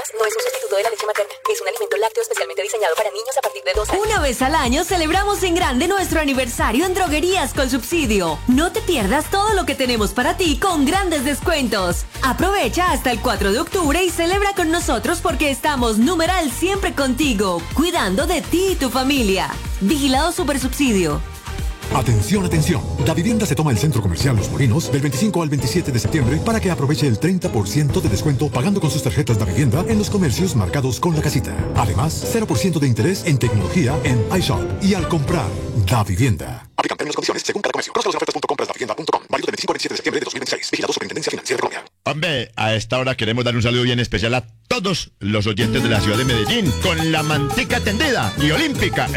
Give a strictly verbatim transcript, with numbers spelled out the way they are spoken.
Además, no es un sustituto de la leche materna. Es un alimento lácteo especialmente diseñado para niños a partir de dos años. Una vez al año celebramos en grande nuestro aniversario en Droguerías con Subsidio. No te pierdas todo lo que tenemos para ti con grandes descuentos. Aprovecha hasta el cuatro de octubre y celebra con nosotros porque estamos numeral siempre contigo, cuidando de ti y tu familia. Vigilado Supersubsidio. Atención, atención. Da Vivienda se toma el Centro Comercial Los Molinos del veinticinco al veintisiete de septiembre para que aproveche el treinta por ciento de descuento pagando con sus tarjetas Da Vivienda en los comercios marcados con la casita. Además, cero por ciento de interés en tecnología en iShop y al comprar Da Vivienda. Aplican términos y condiciones según cada comercio. Conozca las ofertas punto compras da vivienda punto com. Válido del veinticinco al veintisiete de septiembre de dos mil veintiséis. Vigilado Superintendencia Financiera de Colombia. Hombre, a esta hora queremos dar un saludo bien especial a todos los oyentes de la ciudad de Medellín con la mantica tendida y olímpica.